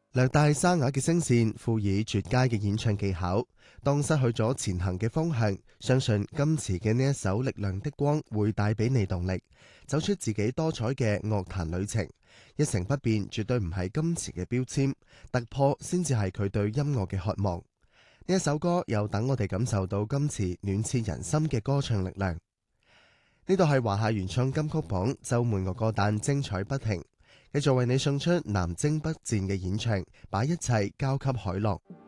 略帶沙啞嘅聲線，賦予絕佳嘅演唱技巧。當失去咗前行嘅方向，相信今次嘅呢一首《力量的光》會帶俾你動力，走出自己多彩嘅樂壇旅程。一成不變絕對唔係今次嘅標籤，突破先至係佢對音樂嘅渴望。呢一首歌又等我哋感受到今次暖徹人心嘅歌唱力量。呢度係華夏原創金曲榜周末樂歌單，精彩不停，繼續為你送出南征北戰嘅演唱，把一切交給海樂。